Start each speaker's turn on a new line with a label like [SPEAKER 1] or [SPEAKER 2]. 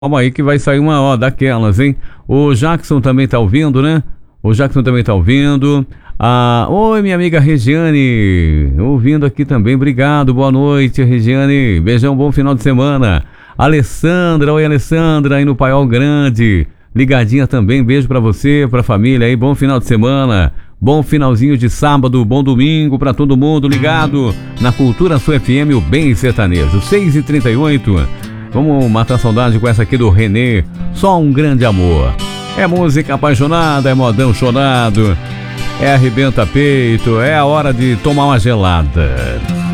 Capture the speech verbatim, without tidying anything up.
[SPEAKER 1] Calma aí que vai sair uma, ó, daquelas, hein? O Jackson também tá ouvindo, né? O Jackson também tá ouvindo. Ah, oi, minha amiga Regiane, ouvindo aqui também. Obrigado, boa noite, Regiane. Beijão, bom final de semana. Alessandra, oi, Alessandra, aí no Paiol Grande. Ligadinha também, beijo pra você, pra família aí. Bom final de semana. Bom finalzinho de sábado, bom domingo pra todo mundo ligado na Cultura Sul F M, o Bem Sertanejo. seis e trinta e oito. Vamos matar a saudade com essa aqui do Renê. Só um grande amor. É música apaixonada, é modão chorado, é arrebenta peito, é a hora de tomar uma gelada.